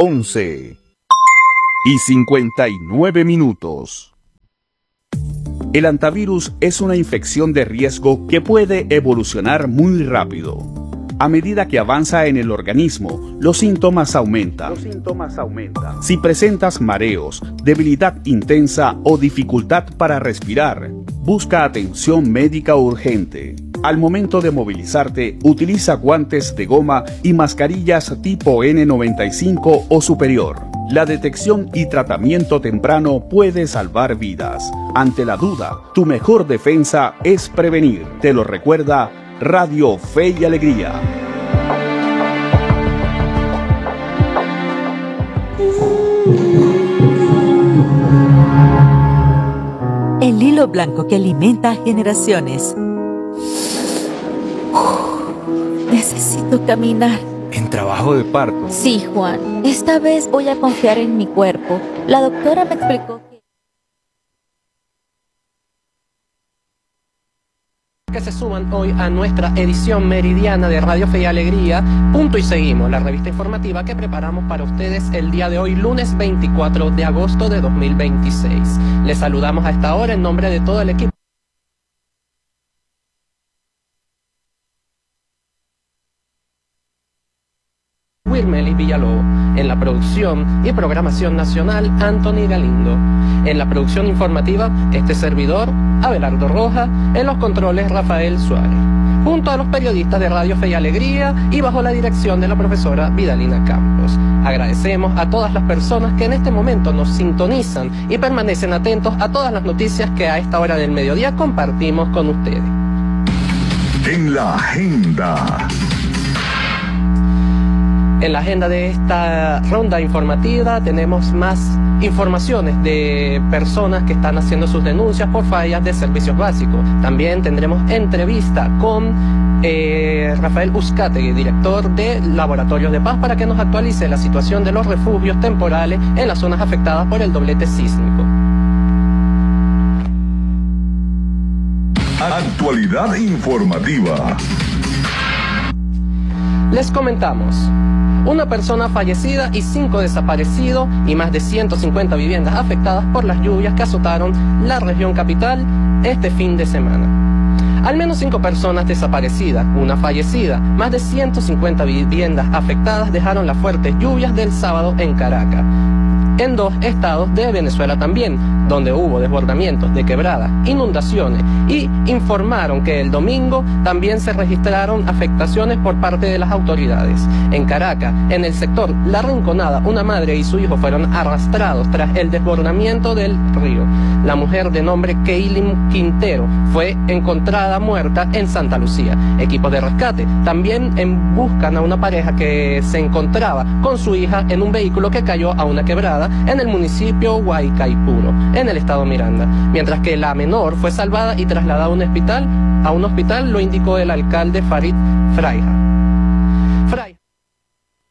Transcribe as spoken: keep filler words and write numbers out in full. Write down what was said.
once y cincuenta y nueve minutos. El hantavirus es una infección de riesgo que puede evolucionar muy rápido. A medida que avanza en el organismo, los síntomas aumentan. Los síntomas aumentan. Si presentas mareos, debilidad intensa o dificultad para respirar, busca atención médica urgente. Al momento de movilizarte, utiliza guantes de goma y mascarillas tipo N noventa y cinco o superior. La detección y tratamiento temprano puede salvar vidas. Ante la duda, tu mejor defensa es prevenir. Te lo recuerda Radio Fe y Alegría. El hilo blanco que alimenta a generaciones. Necesito caminar. En trabajo de parto. Sí, Juan. Esta vez voy a confiar en mi cuerpo. La doctora me explicó que... que se suman hoy a nuestra edición meridiana de Radio Fe y Alegría. Punto y seguimos, la revista informativa que preparamos para ustedes el día de hoy, lunes veinticuatro de agosto de dos mil veintiséis. Les saludamos a esta hora en nombre de todo el equipo. Wilmelis Villalobos. En la producción y programación nacional, Anthony Galindo. En la producción informativa, este servidor, Abelardo Roja. En los controles, Rafael Suárez. Junto a los periodistas de Radio Fe y Alegría y bajo la dirección de la profesora Vidalina Campos. Agradecemos a todas las personas que en este momento nos sintonizan y permanecen atentos a todas las noticias que a esta hora del mediodía compartimos con ustedes. En la agenda. En la agenda de esta ronda informativa tenemos más informaciones de personas que están haciendo sus denuncias por fallas de servicios básicos. También tendremos entrevista con eh, Rafael Uzcategui, director de Laboratorios de Paz, para que nos actualice la situación de los refugios temporales en las zonas afectadas por el doblete sísmico. Actualidad informativa. Les comentamos. Una persona fallecida y cinco desaparecidos y más de ciento cincuenta viviendas afectadas por las lluvias que azotaron la región capital este fin de semana. Al menos cinco personas desaparecidas, una fallecida, más de ciento cincuenta viviendas afectadas dejaron las fuertes lluvias del sábado en Caracas. En dos estados de Venezuela también, donde hubo desbordamientos de quebradas, inundaciones, y informaron que el domingo también se registraron afectaciones por parte de las autoridades. En Caracas, en el sector La Rinconada, una madre y su hijo fueron arrastrados tras el desbordamiento del río. La mujer de nombre Keilin Quintero fue encontrada muerta en Santa Lucía. Equipos de rescate también en buscan a una pareja que se encontraba con su hija en un vehículo que cayó a una quebrada en el municipio Huaycaipuro, en el estado Miranda, mientras que la menor fue salvada y trasladada a un hospital, a un hospital, lo indicó el alcalde Farid Fraija.